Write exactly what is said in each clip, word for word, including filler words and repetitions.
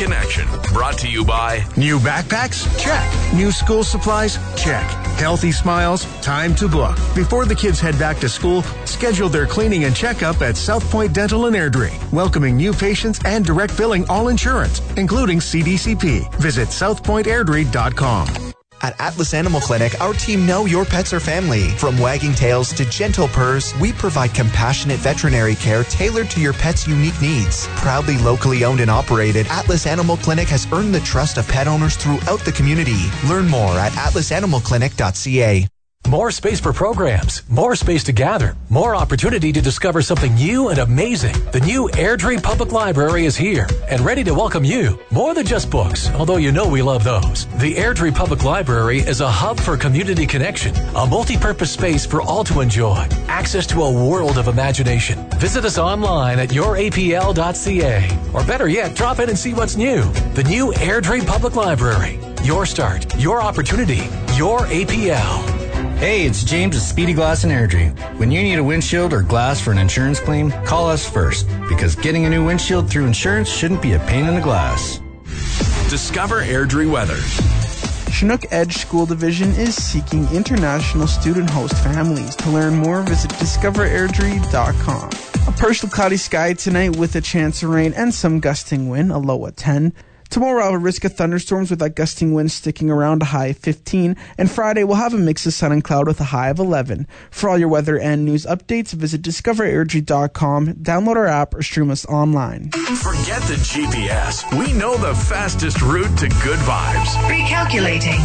Connection. Brought to you by New backpacks? Check. New school supplies? Check. Healthy smiles? Time to book. Before the kids head back to school, schedule their cleaning and checkup at South Point Dental and Airdrie, welcoming new patients and direct billing all insurance, including C D C P. Visit south point airdrie dot com. At Atlas Animal Clinic, our team know your pets are family. From wagging tails to gentle purrs, we provide compassionate veterinary care tailored to your pet's unique needs. Proudly locally owned and operated, Atlas Animal Clinic has earned the trust of pet owners throughout the community. Learn more at atlas animal clinic dot c a. More space for programs, more space to gather, more opportunity to discover something new and amazing. The new Airdrie Public Library is here and ready to welcome you. More than just books, although you know we love those. The Airdrie Public Library is a hub for community connection, a multi-purpose space for all to enjoy, access to a world of imagination. Visit us online at your a p l dot c a, or better yet, drop in and see what's new. The new Airdrie Public Library. Your start, your opportunity, your A P L. Hey, it's James at Speedy Glass in Airdrie. When you need a windshield or glass for an insurance claim, call us first, because getting a new windshield through insurance shouldn't be a pain in the glass. Discover Airdrie weather. Chinook Edge School Division is seeking international student host families. To learn more, visit discover airdrie dot com. A partial cloudy sky tonight with a chance of rain and some gusting wind, a low at ten. Tomorrow we'll have a risk of thunderstorms with that gusting wind sticking around, a high of fifteen. And Friday we'll have a mix of sun and cloud with a high of eleven. For all your weather and news updates, visit discover airdrie dot com, download our app, or stream us online. Forget the G P S. We know the fastest route to good vibes. Recalculating.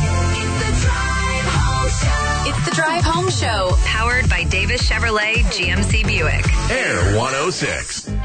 It's the Drive Home Show, powered by Davis Chevrolet G M C Buick. Air one oh six.